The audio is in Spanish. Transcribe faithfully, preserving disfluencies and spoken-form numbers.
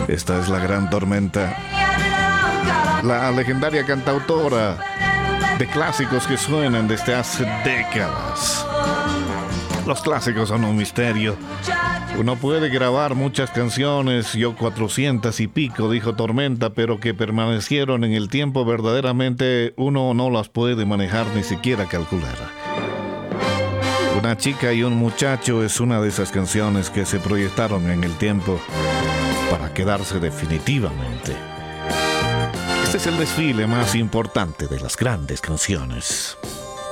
Esta es la Gran Tormenta, la legendaria cantautora de clásicos que suenan desde hace décadas. Los clásicos son un misterio. Uno puede grabar muchas canciones, yo cuatrocientas y pico, dijo Tormenta, pero que permanecieron en el tiempo verdaderamente uno no las puede manejar ni siquiera calcular. Una chica y un muchacho es una de esas canciones que se proyectaron en el tiempo para quedarse definitivamente. Este es el desfile más importante de las grandes canciones.